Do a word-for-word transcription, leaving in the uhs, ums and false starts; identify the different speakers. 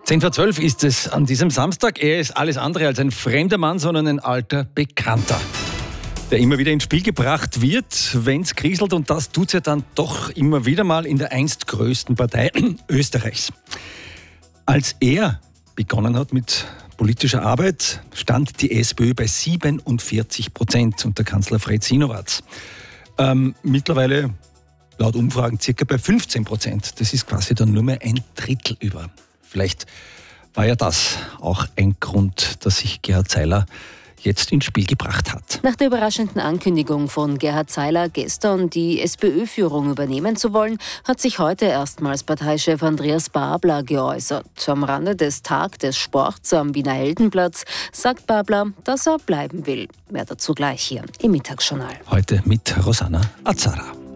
Speaker 1: zehn vor zwölf ist es an diesem Samstag. Er ist alles andere als ein fremder Mann, sondern ein alter Bekannter, der immer wieder ins Spiel gebracht wird, wenn es kriselt. Und das tut er dann doch immer wieder mal in der einst größten Partei Österreichs. Als er begonnen hat mit politischer Arbeit, stand die SPÖ bei siebenundvierzig Prozent unter Kanzler Fred Sinowatz. Ähm, mittlerweile laut Umfragen circa bei fünfzehn Prozent. Das ist quasi dann nur mehr ein Drittel über. Vielleicht war ja das auch ein Grund, dass sich Gerhard Zeiler jetzt ins Spiel gebracht hat.
Speaker 2: Nach der überraschenden Ankündigung von Gerhard Zeiler, gestern die SPÖ-Führung übernehmen zu wollen, hat sich heute erstmals Parteichef Andreas Babler geäußert. Am Rande des Tag des Sports am Wiener Heldenplatz sagt Babler, dass er bleiben will. Mehr dazu gleich hier im Mittagsjournal.
Speaker 1: Heute mit Rosanna Azara.